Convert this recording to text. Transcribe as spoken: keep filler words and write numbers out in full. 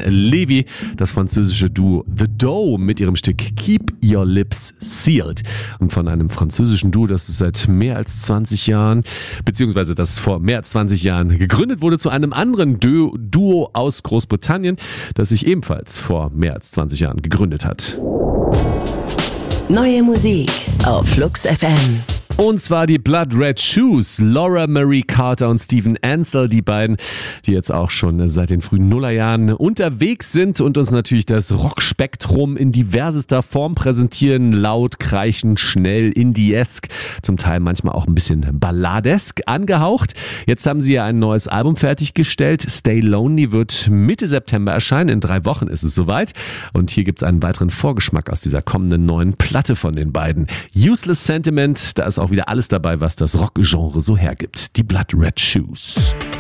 Levy, das französische Duo The Doe mit ihrem Stück Keep Your Lips Sealed. Und von einem französischen Duo, das es seit mehr als zwanzig Jahren, beziehungsweise das vor mehr als zwanzig Jahren gegründet wurde, zu einem anderen Du- Duo aus Großbritannien, das sich ebenfalls vor mehr als zwanzig Jahren gegründet hat. Neue Musik auf Flux F M. Und zwar die Blood Red Shoes, Laura Marie Carter und Steven Ansel, die beiden, die jetzt auch schon seit den frühen Nullerjahren unterwegs sind und uns natürlich das Rockspektrum in diversester Form präsentieren, laut, kreischend, schnell, indiesk, zum Teil manchmal auch ein bisschen balladesk angehaucht. Jetzt haben sie ja ein neues Album fertiggestellt, Stay Lonely wird Mitte September erscheinen, in drei Wochen ist es soweit und hier gibt's einen weiteren Vorgeschmack aus dieser kommenden neuen Platte von den beiden. Useless Sentiment, da ist auch wieder alles dabei, was das Rockgenre so hergibt. Die Blood Red Shoes.